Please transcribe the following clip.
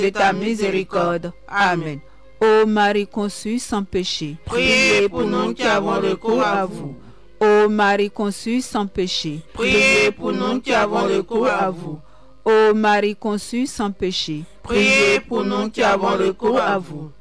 de ta miséricorde. Amen. Ô Marie conçue sans péché, Priez pour nous qui avons recours à vous. Ô Marie conçue sans péché, Priez pour nous qui avons recours à vous. Ô Marie conçue sans péché, Priez pour nous qui avons recours à vous.